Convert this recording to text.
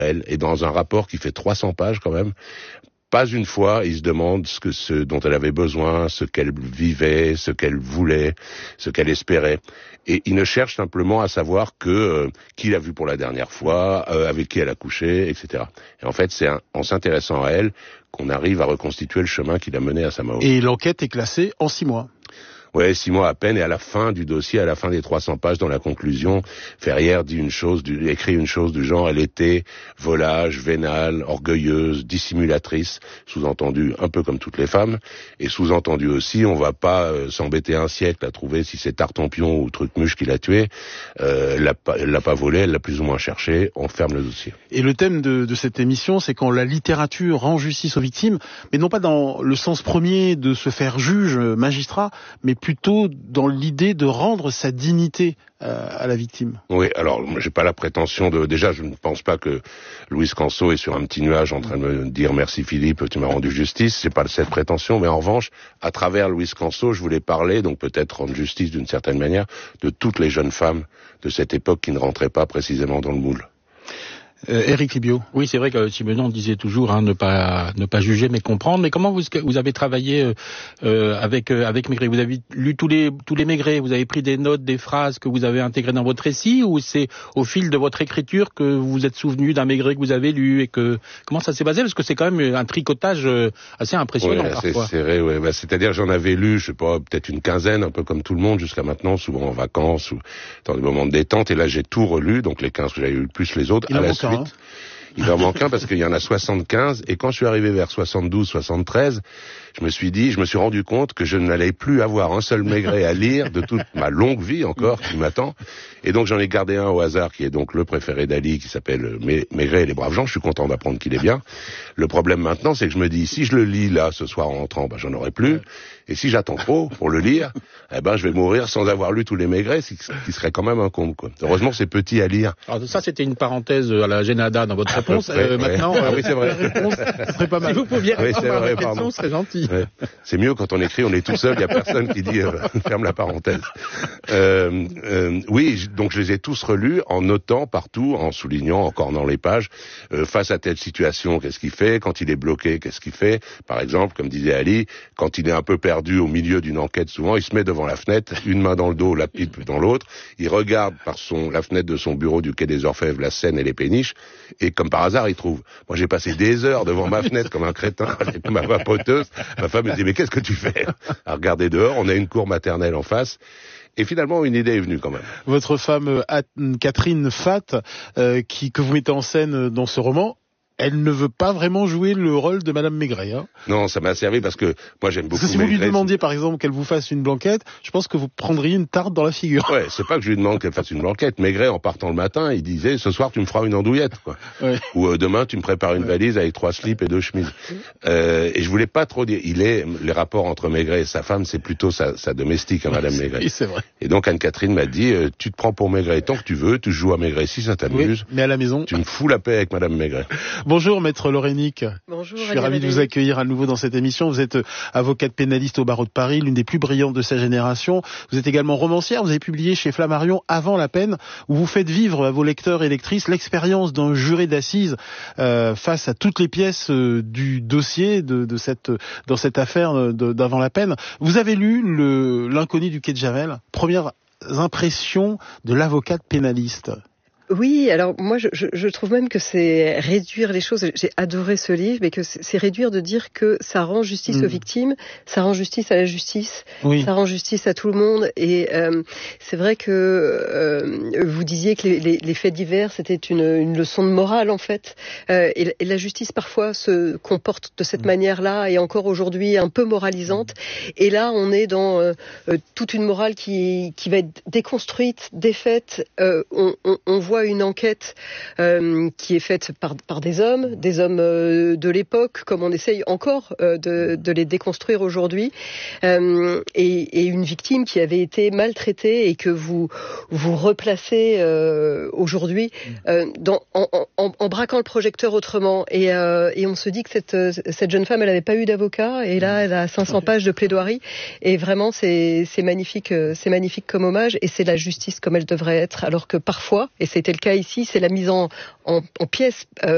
elle, et dans un rapport qui fait 300 pages quand même, pas une fois, il se demande ce dont elle avait besoin, ce qu'elle vivait, ce qu'elle voulait, ce qu'elle espérait. Et il ne cherche simplement à savoir qui l'a vue pour la dernière fois, avec qui elle a couché, etc. Et en fait, c'est en s'intéressant à elle qu'on arrive à reconstituer le chemin qui l'a menée à sa mort. Et l'enquête est classée en 6 mois. Ouais, 6 mois à peine, et à la fin du dossier, à la fin des 300 pages, dans la conclusion, Ferrière écrit une chose du genre, elle était volage, vénale, orgueilleuse, dissimulatrice, sous-entendu un peu comme toutes les femmes, et sous-entendu aussi, on va pas s'embêter un siècle à trouver si c'est Tartampion ou Trucmuche qui l'a tué, elle l'a pas volé, elle l'a plus ou moins cherché, on ferme le dossier. Et le thème de cette émission, c'est quand la littérature rend justice aux victimes, mais non pas dans le sens premier de se faire juge, magistrat, mais plutôt dans l'idée de rendre sa dignité à la victime. Oui, alors j'ai pas la prétention déjà, je ne pense pas que Louise Canso est sur un petit nuage en train de me dire merci Philippe, tu m'as rendu justice, c'est pas cette prétention, mais en revanche, à travers Louise Canso, je voulais parler, donc peut-être rendre justice d'une certaine manière, de toutes les jeunes femmes de cette époque qui ne rentraient pas précisément dans le moule. Éric Libiot. Oui, c'est vrai que Simenon disait toujours ne pas juger mais comprendre. Mais comment vous avez travaillé avec Maigret? Vous avez lu tous les Maigret, vous avez pris des notes, des phrases que vous avez intégrées dans votre récit, ou c'est au fil de votre écriture que vous vous êtes souvenu d'un Maigret que vous avez lu, et comment ça s'est basé? Parce que c'est quand même un tricotage assez impressionnant parfois. C'est serré, ouais. C'est-à-dire j'en avais lu, je sais pas, peut-être une quinzaine, un peu comme tout le monde jusqu'à maintenant, souvent en vacances ou dans des moments de détente, et là j'ai tout relu, donc les 15 que j'avais lu plus les autres, à la suite. Il en manque un parce qu'il y en a 75, et quand je suis arrivé vers 72, 73, je me suis rendu compte que je n'allais plus avoir un seul Maigret à lire de toute ma longue vie encore qui m'attend, et donc j'en ai gardé un au hasard qui est donc le préféré d'Ali, qui s'appelle Maigret et les braves gens. Je suis content d'apprendre qu'il est bien. Le problème maintenant, c'est que je me dis, si je le lis là ce soir en rentrant, j'en aurai plus, et si j'attends trop pour le lire, je vais mourir sans avoir lu tous les Maigret, ce qui serait quand même un comble, quoi. Heureusement c'est petit à lire. Alors ça c'était une parenthèse à la Génada dans votre réponse. Maintenant, oui, c'est vrai. La réponse serait pas mal. Si vous pouviez répondre à la question, ce serait gentil. Ouais. C'est mieux quand on écrit, on est tout seul, il n'y a personne qui dit ferme la parenthèse. Oui, donc je les ai tous relus en notant partout, en soulignant, en cornant les pages, face à telle situation, qu'est-ce qu'il fait, quand il est bloqué, qu'est-ce qu'il fait. Par exemple, comme disait Ali, quand il est un peu perdu au milieu d'une enquête, souvent, il se met devant la fenêtre, une main dans le dos, la pipe dans l'autre, il regarde par la fenêtre de son bureau du quai des Orfèvres la Seine et les péniches, et comme par hasard, il trouve. Moi, j'ai passé des heures devant ma fenêtre comme un crétin avec ma vapoteuse. Ma femme me dit, mais qu'est-ce que tu fais? À regarder dehors, on a une cour maternelle en face. Et finalement, une idée est venue quand même. Votre femme, Catherine Fath, que vous mettez en scène dans ce roman, elle ne veut pas vraiment jouer le rôle de Madame Maigret. Hein. Non, ça m'a servi parce que moi j'aime beaucoup Maigret. Si vous lui demandiez par exemple qu'elle vous fasse une blanquette, je pense que vous prendriez une tarte dans la figure. Ouais, c'est pas que je lui demande qu'elle fasse une blanquette. Maigret, en partant le matin, il disait ce soir tu me feras une andouillette, quoi. Ouais. Ou demain tu me prépares une valise avec 3 slips et 2 chemises. Et je voulais pas trop dire. Les rapports entre Maigret et sa femme, c'est plutôt sa domestique, hein, Madame Maigret. Oui, c'est vrai. Et donc Anne-Catherine m'a dit tu te prends pour Maigret tant que tu veux, tu joues à Maigret si ça t'amuse. Oui, mais à la maison, tu me fous la paix avec Madame Maigret. Bonjour, maître Laurent. Bonjour, je suis ravi de vous accueillir à nouveau dans cette émission. Vous êtes avocate pénaliste au barreau de Paris, l'une des plus brillantes de sa génération. Vous êtes également romancière. Vous avez publié chez Flammarion Avant la peine, où vous faites vivre à vos lecteurs et lectrices l'expérience d'un juré d'assises face à toutes les pièces du dossier dans cette affaire d'Avant la peine. Vous avez lu L'inconnu du quai de Javel. Premières impressions de l'avocate pénaliste. Oui, alors moi je trouve même que c'est réduire les choses, j'ai adoré ce livre, mais que c'est réduire de dire que ça rend justice aux victimes, ça rend justice à la justice, ça rend justice à tout le monde, et c'est vrai que vous disiez que les faits divers c'était une leçon de morale en fait, et la justice parfois se comporte de cette manière-là, et encore aujourd'hui un peu moralisante, et là on est dans toute une morale qui va être déconstruite, défaite, on voit une enquête qui est faite par des hommes de l'époque, comme on essaye encore de les déconstruire aujourd'hui, et une victime qui avait été maltraitée et que vous replacez aujourd'hui en braquant le projecteur autrement, et on se dit que cette jeune femme, elle n'avait pas eu d'avocat, et là elle a 500 pages de plaidoirie, et vraiment c'est magnifique comme hommage, et c'est la justice comme elle devrait être, alors que parfois, et c'était le cas ici, c'est la mise en pièces